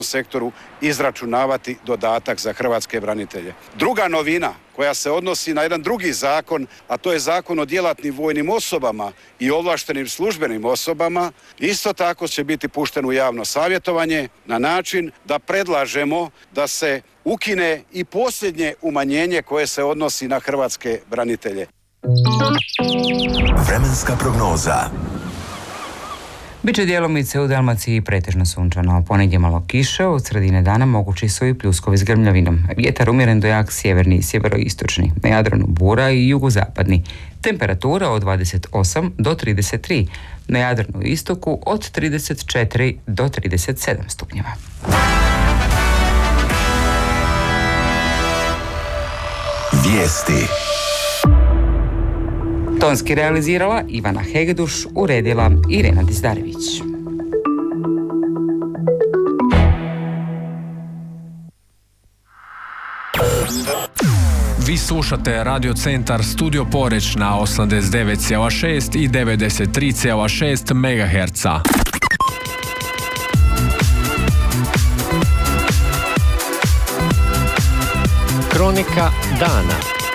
sektoru izračunavati dodatak za hrvatske branitelje. Druga novina koja se odnosi na jedan drugi zakon, a to je Zakon o djelatnim vojnim osobama i ovlaštenim službenim osobama, isto tako će biti pušten u javno savjetovanje na način da predlažemo da se ukine i posljednje umanjenje koje se odnosi na hrvatske branitelje. Vremenska prognoza. Biće djelomice u Dalmaciji pretežno sunčano, ponegdje malo kiše, od sredine dana mogući su i pljuskovi s grmljavinom. Vjetar umjeren do jak sjeverni i sjeveroistočni, na Jadranu bura i jugozapadni. Temperatura od 28 do 33, na Jadranu istoku od 34 do 37 stupnjeva. Vijesti. Tonski realizirala Ivana Hegduš, uredila Irena Dizdarević. Vi slušate Radio Centar Studio Poreć na 89,6 i 93,6 MHz. Kronika dana.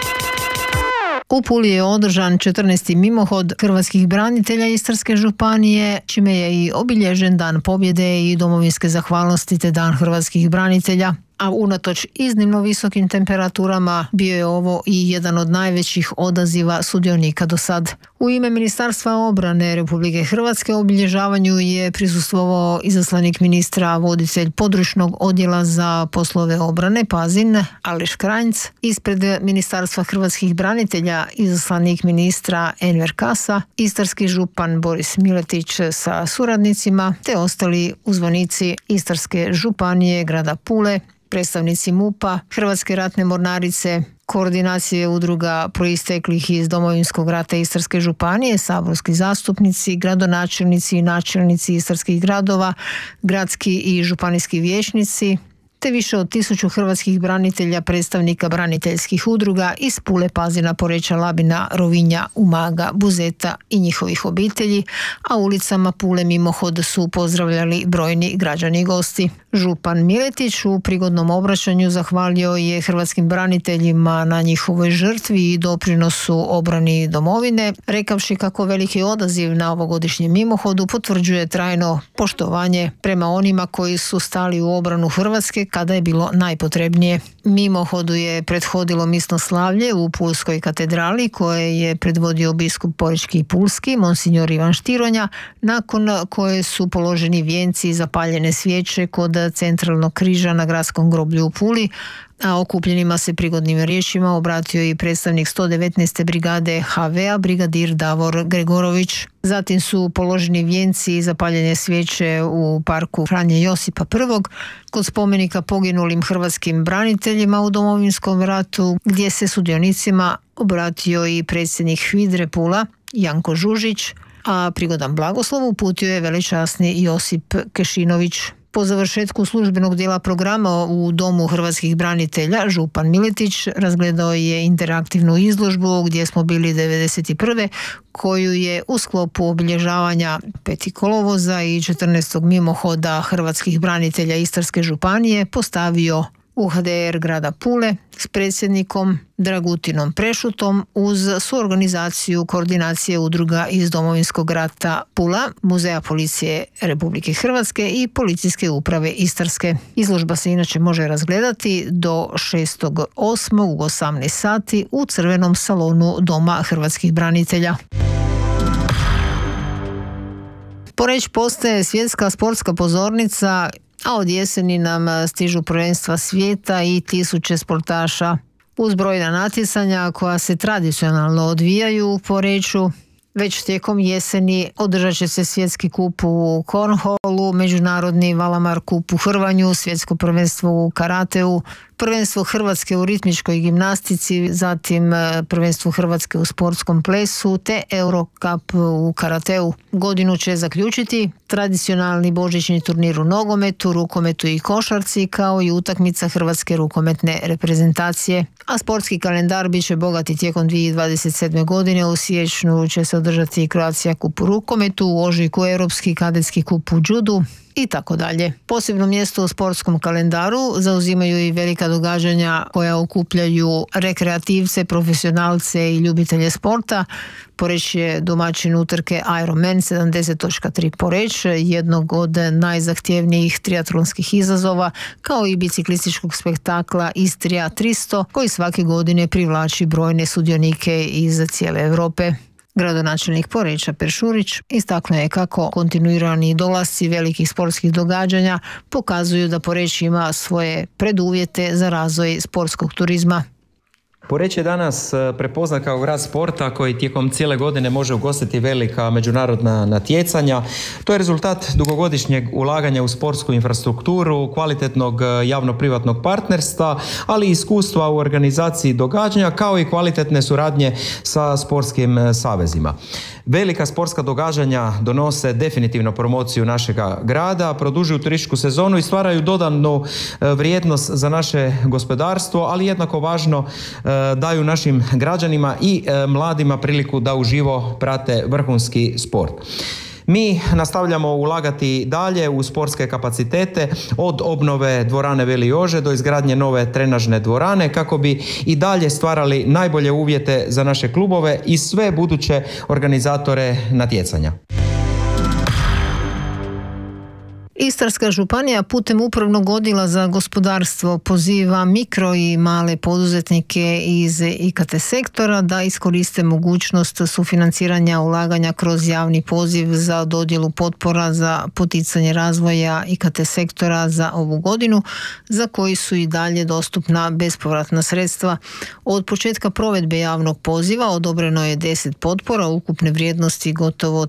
U Puli je održan 14. mimohod hrvatskih branitelja Istarske županije, čime je i obilježen Dan pobjede i domovinske zahvalnosti te Dan hrvatskih branitelja. A unatoč iznimno visokim temperaturama bio je ovo i jedan od najvećih odaziva sudionika do sad. U ime Ministarstva obrane Republike Hrvatske obilježavanju je prisustvovao izaslanik ministra, voditelj područnog odjela za poslove obrane Pazin, Aleš Kranjc, ispred Ministarstva hrvatskih branitelja izaslanik ministra Enver Kasa, istarski župan Boris Miletić sa suradnicima, te ostali uzvanici Istarske županije, grada Pule, predstavnici MUP-a, Hrvatske ratne mornarice, koordinacije udruga proisteklih iz Domovinskog rata Istarske županije, saborski zastupnici, gradonačelnici i načelnici istarskih gradova, gradski i županijski vijećnici, te više od 1000 hrvatskih branitelja, predstavnika braniteljskih udruga iz Pule, Pazina, Poreča, Labina, Rovinja, Umaga, Buzeta i njihovih obitelji, a ulicama Pule mimohod su pozdravljali brojni građani i gosti. Župan Miletić u prigodnom obraćanju zahvalio je hrvatskim braniteljima na njihovoj žrtvi i doprinosu obrani domovine, rekavši kako veliki odaziv na ovogodišnjem mimohodu potvrđuje trajno poštovanje prema onima koji su stali u obranu Hrvatske kada je bilo najpotrebnije. Mimohodu je prethodilo misnoslavlje u Pulskoj katedrali koje je predvodio biskup Porečki i Pulski, monsignor Ivan Štironja, nakon koje su položeni vijenci i zapaljene svijeće kod centralnog križa na gradskom groblju u Puli, a okupljenima se prigodnim riječima obratio i predstavnik 119. brigade HV-a, brigadir Davor Gregorović. Zatim su položeni vijenci i zapaljene svijeće u parku Franje Josipa I, kod spomenika poginulim hrvatskim braniteljima u Domovinskom ratu, gdje se sudionicima obratio i predsjednik HVIDRE Pula, Janko Žužić, a prigodan blagoslov uputio je velečasni Josip Kešinović. Po završetku službenog dijela programa u Domu hrvatskih branitelja, župan Miletić razgledao je interaktivnu izložbu gdje smo bili 1991. koju je u sklopu obilježavanja 5. kolovoza i 14. mimohoda hrvatskih branitelja Istarske županije postavio UHDR grada Pule s predsjednikom Dragutinom Prešutom uz suorganizaciju koordinacije udruga iz Domovinskog rata Pula, Muzeja policije Republike Hrvatske i Policijske uprave Istarske. Izložba se inače može razgledati do 6.8. u 18 sati u Crvenom salonu Doma hrvatskih branitelja. Poreć postaje svjetska sportska pozornica, a od jeseni nam stižu prvenstva svijeta i 1000 sportaša. Uz brojna natjecanja koja se tradicionalno odvijaju u Poreču, već tijekom jeseni održat će se svjetski kup u kornholu, međunarodni Valamar kup u hrvanju, svjetsko prvenstvo u karateu, prvenstvo Hrvatske u ritmičkoj gimnastici, zatim prvenstvo Hrvatske u sportskom plesu te Eurocup u karateu. Godinu će zaključiti tradicionalni božićni turnir u nogometu, rukometu i košarci, kao i utakmica Hrvatske rukometne reprezentacije. A sportski kalendar bit će bogati tijekom 2027. godine. U siječnju će se održati Croatia kup u rukometu, u ožujku Europski kadetski kup u judu, i tako dalje. Posebno mjesto u sportskom kalendaru zauzimaju i velika događanja koja okupljaju rekreativce, profesionalce i ljubitelje sporta. Poreč je domaćin utrke Ironman 70.3 Poreč, jednog od najzahtjevnijih triatlonskih izazova, kao i biciklističkog spektakla Istrija 300, koji svake godine privlači brojne sudionike iz cijele Europe. Gradonačelnik Poreča Peršurić istaknuo je kako kontinuirani dolasci velikih sportskih događanja pokazuju da Poreč ima svoje preduvjete za razvoj sportskog turizma. Poreč je danas prepoznat kao grad sporta koji tijekom cijele godine može ugostiti velika međunarodna natjecanja. To je rezultat dugogodišnjeg ulaganja u sportsku infrastrukturu, kvalitetnog javno-privatnog partnerstva, ali i iskustva u organizaciji događanja kao i kvalitetne suradnje sa sportskim savezima. Velika sportska događanja donose definitivno promociju našega grada, produžuju turističku sezonu i stvaraju dodanu vrijednost za naše gospodarstvo, ali jednako važno daju našim građanima i mladima priliku da uživo prate vrhunski sport. Mi nastavljamo ulagati dalje u sportske kapacitete od obnove dvorane Veli Jože do izgradnje nove trenažne dvorane kako bi i dalje stvarali najbolje uvjete za naše klubove i sve buduće organizatore natjecanja. Istarska županija putem upravnog odjela za gospodarstvo poziva mikro i male poduzetnike iz IKT sektora da iskoriste mogućnost sufinanciranja ulaganja kroz javni poziv za dodjelu potpora za poticanje razvoja IKT sektora za ovu godinu, za koji su i dalje dostupna bespovratna sredstva. Od početka provedbe javnog poziva odobreno je 10 potpora ukupne vrijednosti gotovo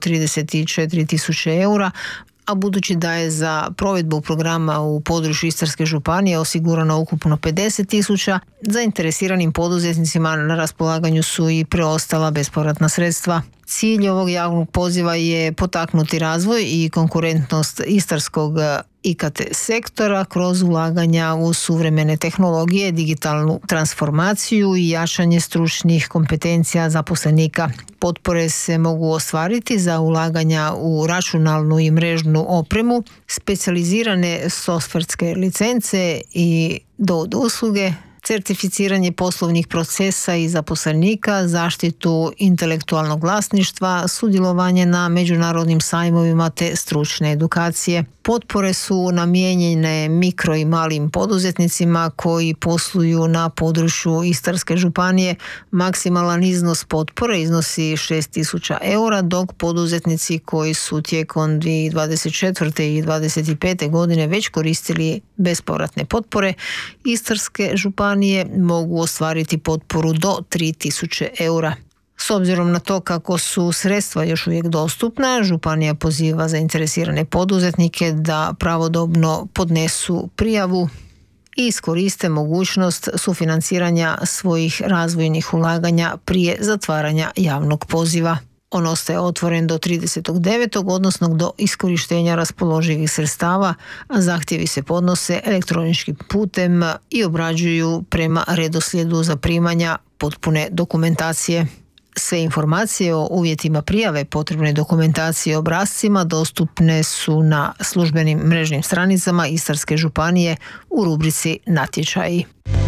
34.000 eura, a budući da je za provedbu programa u području Istarske županije osigurano ukupno 50.000, zainteresiranim poduzetnicima na raspolaganju su i preostala bespovratna sredstva. Cilj ovog javnog poziva je potaknuti razvoj i konkurentnost istarskog IKT sektora kroz ulaganja u suvremene tehnologije, digitalnu transformaciju i jačanje stručnih kompetencija zaposlenika. Potpore se mogu ostvariti za ulaganja u računalnu i mrežnu opremu, specijalizirane softverske licence i usluge, certificiranje poslovnih procesa i zaposlenika, zaštitu intelektualnog vlasništva, sudjelovanje na međunarodnim sajmovima te stručne edukacije. Potpore su namijenjene mikro i malim poduzetnicima koji posluju na području Istarske županije. Maksimalan iznos potpore iznosi 6.000 eura, dok poduzetnici koji su tijekom 2024. i 2025. godine već koristili bespovratne potpore Istarske županije mogu ostvariti potporu do 3.000 eura. S obzirom na to kako su sredstva još uvijek dostupna, županija poziva zainteresirane poduzetnike da pravodobno podnesu prijavu i iskoriste mogućnost sufinanciranja svojih razvojnih ulaganja prije zatvaranja javnog poziva. On ostaje otvoren do 30.9., odnosno do iskorištenja raspoloživih sredstava, a zahtjevi se podnose elektroničkim putem i obrađuju prema redoslijedu zaprimanja potpune dokumentacije. Sve informacije o uvjetima prijave potrebne dokumentacije i obrascima dostupne su na službenim mrežnim stranicama Istarske županije u rubrici Natječaji.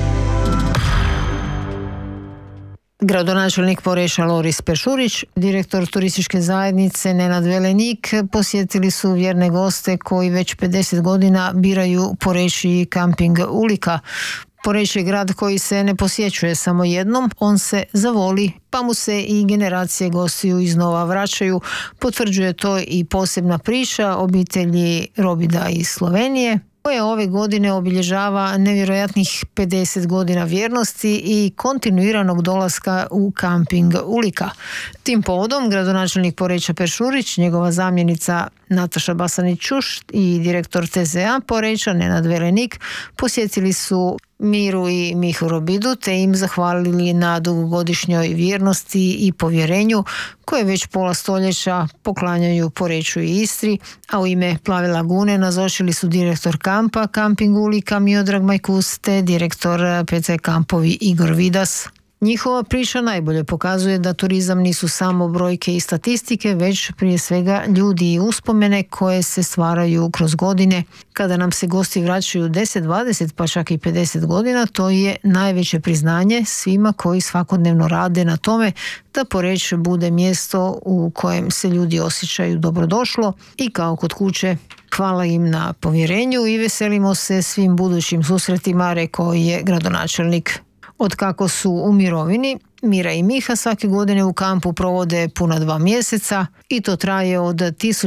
Gradonačelnik Poreša Loris Peršurić, direktor turističke zajednice Nenad Velenik posjetili su vjerne goste koji već 50 godina biraju Porečji kamping Ulika. Poreč je grad koji se ne posjećuje samo jednom, on se zavoli, pa mu se i generacije gostiju iznova vraćaju. Potvrđuje to i posebna priča obitelji Robida iz Slovenije, koje ove godine obilježava nevjerojatnih 50 godina vjernosti i kontinuiranog dolaska u kamping Ulika. Tim povodom gradonačelnik Poreča Peršurić, njegova zamjenica Nataša Basanić-Čuš i direktor TZA Poreča Nenad Velenik posjetili su Miru i Mihu Robidu te im zahvalili na dugogodišnjoj vjernosti i povjerenju koje već pola stoljeća poklanjaju Poreču i Istri, a u ime Plave lagune nazočili su direktor kampa Kamping Ulika Miodrag Majkus te direktor PC kampovi Igor Vidas. Njihova priča najbolje pokazuje da turizam nisu samo brojke i statistike, već prije svega ljudi i uspomene koje se stvaraju kroz godine. Kada nam se gosti vraćaju 10, 20 pa čak i 50 godina, to je najveće priznanje svima koji svakodnevno rade na tome da Poreč bude mjesto u kojem se ljudi osjećaju dobrodošlo i kao kod kuće. Hvala im na povjerenju i veselimo se svim budućim susretima, rekao je gradonačelnik. Otkako su u mirovini, Mira i Miha svake godine u kampu provode puna 2 mjeseca i to traje od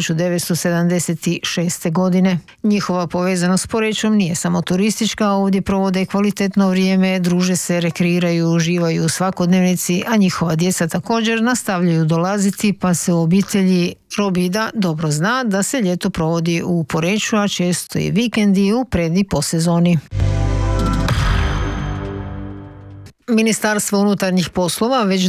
1976. godine. Njihova povezanost s Porečom nije samo turistička, ovdje provode kvalitetno vrijeme, druže se, rekreiraju, uživaju u svakodnevnici, a njihova djeca također nastavljaju dolaziti, pa se u obitelji Robida dobro zna da se ljeto provodi u Poreču, a često i vikendi u pred- i posezoni. Ministarstvo unutarnjih poslova već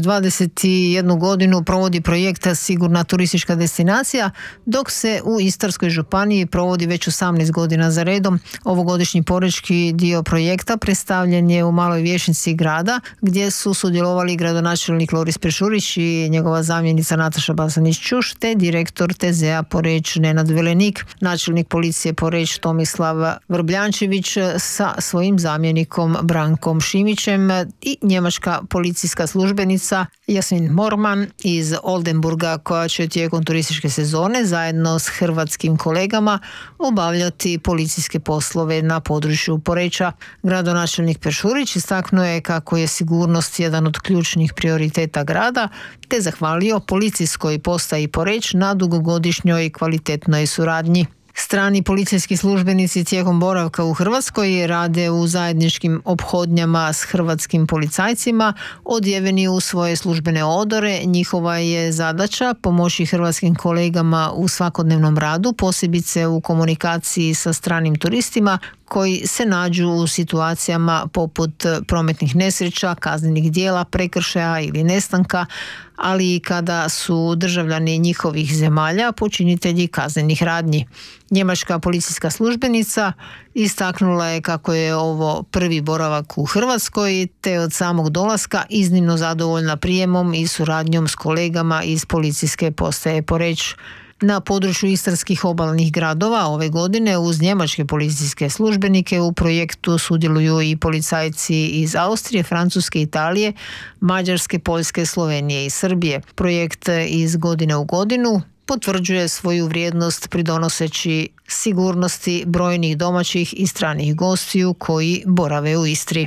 21 godinu provodi projekt Sigurna turistička destinacija, dok se u Istarskoj županiji provodi već 18 godina za redom. Ovogodišnji porečki dio projekta predstavljen je u Maloj vijećnici grada, gdje su sudjelovali gradonačelnik Loris Peršurić i njegova zamjenica Nataša Basanić-Čuš, te direktor TZ-a Poreč Nenad Velenik, načelnik policije Poreč Tomislav Vrbljančević sa svojim zamjenikom Brankom Šimićem i njemačka policijska službenica Jasmin Morman iz Oldenburga, koja će tijekom turističke sezone zajedno s hrvatskim kolegama obavljati policijske poslove na području Poreča. Gradonačelnik Peršurić istaknuo je kako je sigurnost jedan od ključnih prioriteta grada, te zahvalio policijskoj postaji Poreč na dugogodišnjoj kvalitetnoj suradnji. Strani policijski službenici tijekom boravka u Hrvatskoj rade u zajedničkim ophodnjama s hrvatskim policajcima, odjeveni u svoje službene odore. Njihova je zadaća pomoći hrvatskim kolegama u svakodnevnom radu, posebice u komunikaciji sa stranim turistima koji se nađu u situacijama poput prometnih nesreća, kaznenih djela, prekršaja ili nestanka, ali i kada su državljani njihovih zemalja počinitelji kaznenih radnji. Njemačka policijska službenica istaknula je kako je ovo prvi boravak u Hrvatskoj, te od samog dolaska iznimno zadovoljna prijemom i suradnjom s kolegama iz policijske postaje Poreč. Na području istarskih obalnih gradova ove godine uz njemačke policijske službenike u projektu sudjeluju i policajci iz Austrije, Francuske, Italije, Mađarske, Poljske, Slovenije i Srbije. Projekt iz godine u godinu potvrđuje svoju vrijednost pridonoseći sigurnosti brojnih domaćih i stranih gostiju koji borave u Istri.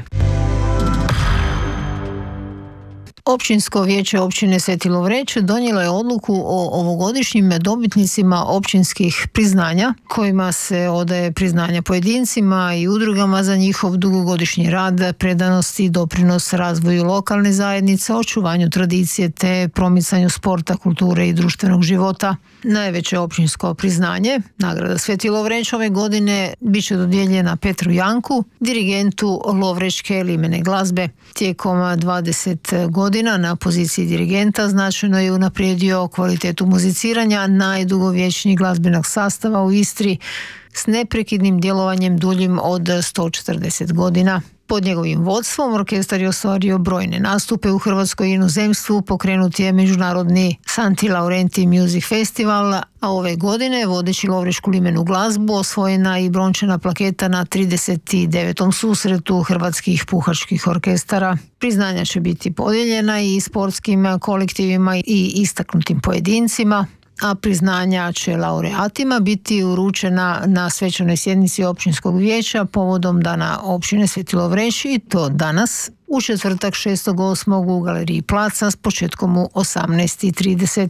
Općinsko vijeće općine Sveti Lovreć donijelo je odluku o ovogodišnjim dobitnicima općinskih priznanja, kojima se odaje priznanja pojedincima i udrugama za njihov dugogodišnji rad, predanost i doprinos razvoju lokalne zajednice, očuvanju tradicije te promicanju sporta, kulture i društvenog života. Najveće općinsko priznanje, nagrada Sveti Lovreć ove godine, bit će dodijeljena Petru Janku, dirigentu Lovrečke limene glazbe. Tijekom 20 godina na poziciji dirigenta značajno je unaprijedio kvalitetu muziciranja najdugovječnijeg glazbenog sastava u Istri s neprekidnim djelovanjem duljim od 140 godina. Pod njegovim vodstvom orkestar je ostvario brojne nastupe u Hrvatskoj i inozemstvu, pokrenut je međunarodni Santi Laurenti Music Festival, a ove godine vodeći Lovrečku limenu glazbu osvojena i brončana plaketa na 39. susretu hrvatskih puhačkih orkestara. Priznanja će biti podijeljena i sportskim kolektivima i istaknutim pojedincima, a priznanja će laureatima biti uručena na svečanoj sjednici općinskog vijeća povodom Dana općine Sveti Lovreć, i to danas u četvrtak 6.8. u Galeriji Placa s početkom u 18:30.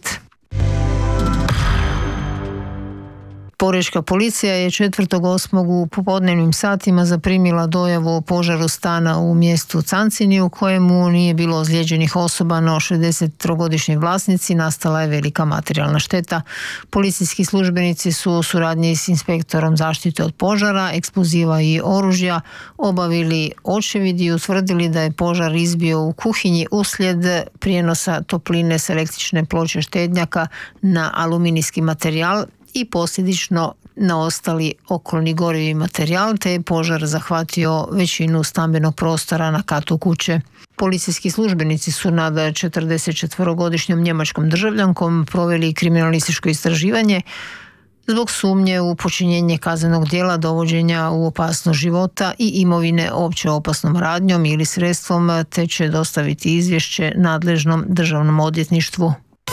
Porečka policija je 4.8. u popodnevnim satima zaprimila dojavu o požaru stana u mjestu Cancini u kojemu nije bilo ozlijeđenih osoba, no 63-godišnjoj vlasnici nastala je velika materijalna šteta. Policijski službenici su u suradnji s inspektorom zaštite od požara, eksploziva i oružja obavili očevid i utvrdili da je požar izbio u kuhinji uslijed prijenosa topline s električne ploče štednjaka na aluminijski materijal i posljedično na ostali okolni gorivi materijal, te je požar zahvatio većinu stambenog prostora na katu kuće. Policijski službenici su nad 44-godišnjom njemačkom državljankom proveli kriminalističko istraživanje zbog sumnje u počinjenje kaznenog djela dovođenja u opasnost života i imovine opće opasnom radnjom ili sredstvom, te će dostaviti izvješće nadležnom državnom odvjetništvu.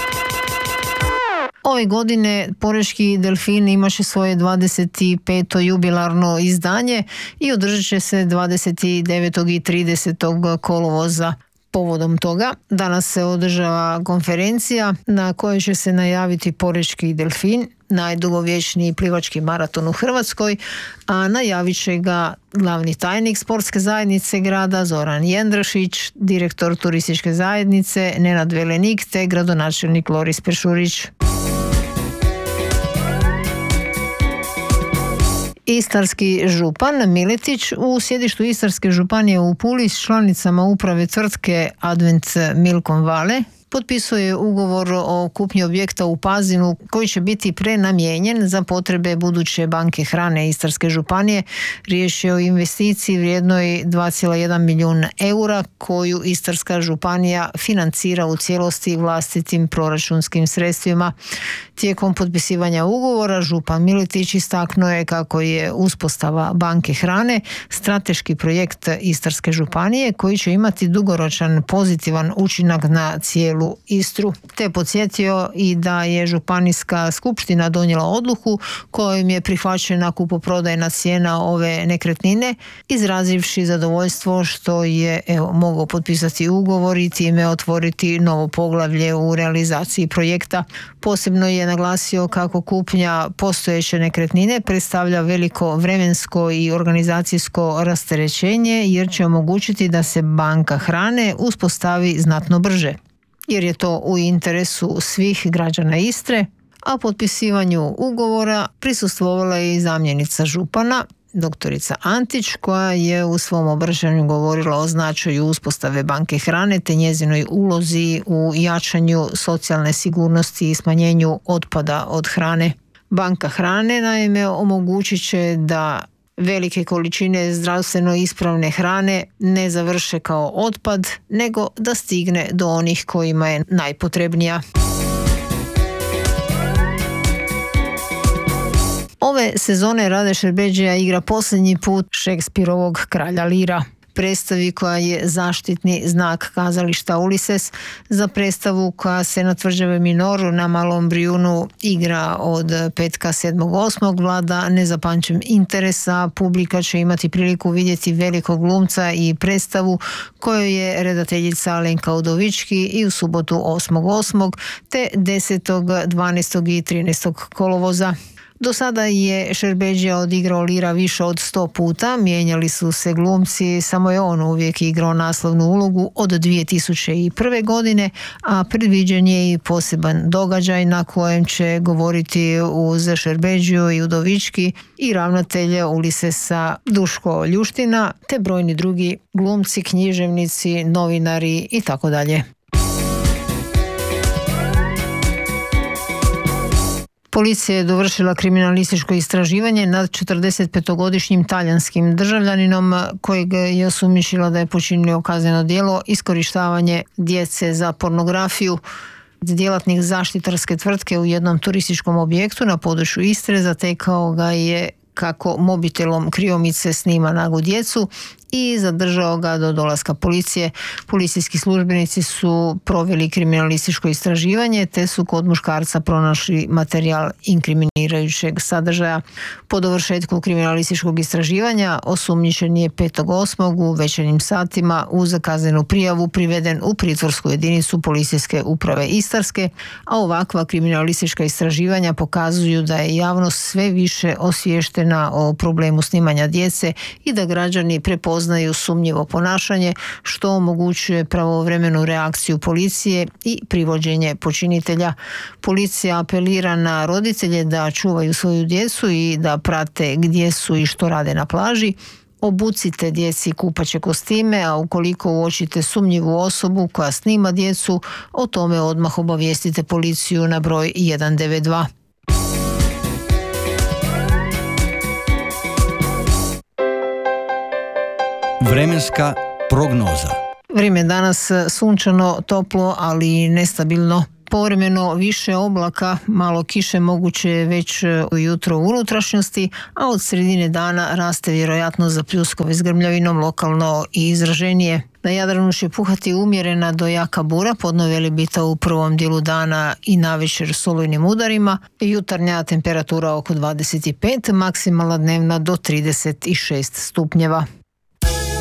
Ove godine Porečki delfin imaše svoje 25. jubilarno izdanje i održat će se 29. i 30. kolovoza. Povodom toga danas se održava konferencija na kojoj će se najaviti Porečki delfin, najdugovječniji plivački maraton u Hrvatskoj, a najavit će ga glavni tajnik sportske zajednice grada Zoran Jendrašić, direktor turističke zajednice Nenad Velenik te gradonačelnik Loris Peršurić. Istarski župan Miletić u sjedištu Istarske županije u Puli s članicama uprave tvrtke Advent Milkom Vale potpisuje ugovor o kupnji objekta u Pazinu koji će biti prenamijenjen za potrebe buduće banke hrane Istarske županije. Riječ je o investiciji vrijednoj 2,1 milijun eura koju Istarska županija financira u cijelosti vlastitim proračunskim sredstvima. Tijekom potpisivanja ugovora župan Miletić istaknuo je kako je uspostava banke hrane strateški projekt Istarske županije koji će imati dugoročan pozitivan učinak na cijelu Istru, te podsjetio i da je županijska skupština donijela odluku kojom je prihvaćena kupoprodajna cijena ove nekretnine, izrazivši zadovoljstvo što je mogao potpisati ugovor i time otvoriti novo poglavlje u realizaciji projekta. Posebno je naglasio kako kupnja postojeće nekretnine predstavlja veliko vremensko i organizacijsko rasterećenje jer će omogućiti da se banka hrane uspostavi znatno brže, jer je to u interesu svih građana Istre, a potpisivanju ugovora prisustvovala je i zamjenica župana, doktorica Antić, koja je u svom obraćanju govorila o značaju uspostave banke hrane te njezinoj ulozi u jačanju socijalne sigurnosti i smanjenju otpada od hrane. Banka hrane naime omogućit će da velike količine zdravstveno ispravne hrane ne završe kao otpad, nego da stigne do onih kojima je najpotrebnija. Ove sezone Rade Šerbedžija igra posljednji put Šekspirovog Kralja Lira. Predstavi koja je zaštitni znak kazališta Ulises. Za predstavu koja se na Tvrđavi Minor na Malom Brijunu igra od petka 7.8. vlada nezapamćen interes, a publika će imati priliku vidjeti velikog glumca i predstavu kojoj je redateljica Alenka Udovički i u subotu 8.8. te 10., 12. i 13. kolovoza. Do sada je Šerbedžija odigrao Lira više od 100 puta, mijenjali su se glumci, samo je on uvijek igrao naslovnu ulogu od 2001. godine, a predviđen je i poseban događaj na kojem će govoriti uz Šerbedžiju i Udovički i ravnatelje Ulisesa Duško Ljuština, te brojni drugi glumci, književnici, novinari i tako dalje. Policija je dovršila kriminalističko istraživanje nad 45-godišnjim talijanskim državljaninom kojeg je osumnjičila da je počinio kazneno djelo iskorištavanje djece za pornografiju. Djelatnik zaštitarske tvrtke u jednom turističkom objektu na području Istre zatekao ga je kako mobitelom kriomice snima nagu djecu i zadržao ga do dolaska policije. Policijski službenici su proveli kriminalističko istraživanje te su kod muškarca pronašli materijal inkriminirajućeg sadržaja. Po dovršetku kriminalističkog istraživanja osumnjičen je 5.8. u večernjim satima uz kaznenu prijavu priveden u pritvorsku jedinicu Policijske uprave Istarske, a ovakva kriminalistička istraživanja pokazuju da je javnost sve više osviještena o problemu snimanja djece i da građani prepoznaju sumnjivo ponašanje, što omogućuje pravovremenu reakciju policije i privođenje počinitelja. Policija apelira na roditelje da čuvaju svoju djecu i da prate gdje su i što rade na plaži. Obucite djeci kupaće kostime, a ukoliko uočite sumnjivu osobu koja snima djecu, o tome odmah obavijestite policiju na broj 192. Vremenska prognoza. Vrijeme je danas sunčano, toplo, ali nestabilno. Povremeno više oblaka, malo kiše moguće već ujutro u unutrašnjosti, a od sredine dana raste vjerojatnost za pljuskove s grmljavinom, lokalno i izraženije. Na Jadranu će puhati umjerena do jaka bura, podnovi libita u prvom dijelu dana i navečer s olujnim udarima. Jutarnja temperatura oko 25, maksimalna dnevna do 36 stupnjeva.